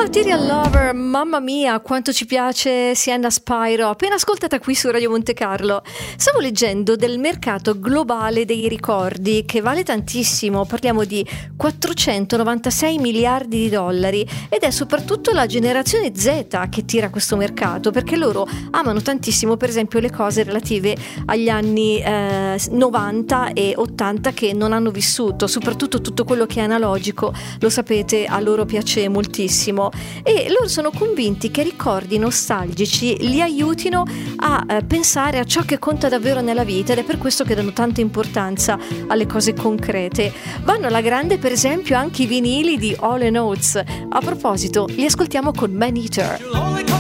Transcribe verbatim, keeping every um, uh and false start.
Material Lover, mamma mia quanto ci piace Sienna Spyro, appena ascoltata qui su Radio Monte Carlo. Stavo leggendo del mercato globale dei ricordi che vale tantissimo, parliamo di quattrocentonovantasei miliardi di dollari ed è soprattutto la generazione Z che tira questo mercato, perché loro amano tantissimo per esempio le cose relative agli anni eh, novanta e ottanta che non hanno vissuto, soprattutto tutto quello che è analogico, lo sapete, a loro piace moltissimo. E loro sono convinti che ricordi nostalgici li aiutino a eh, pensare a ciò che conta davvero nella vita ed è per questo che danno tanta importanza alle cose concrete. Vanno alla grande per esempio anche i vinili di Hall and Oates. A proposito, li ascoltiamo con Man Eater.